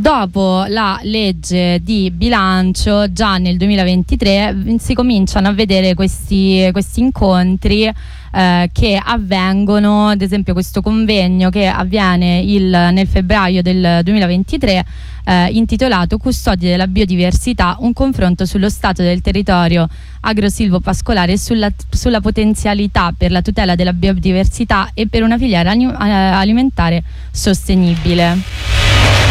Dopo la legge di bilancio, già nel 2023 si cominciano a vedere questi incontri che avvengono, ad esempio questo convegno che avviene nel febbraio del 2023 intitolato Custodi della biodiversità, un confronto sullo stato del territorio agrosilvopascolare e sulla potenzialità per la tutela della biodiversità e per una filiera alimentare sostenibile.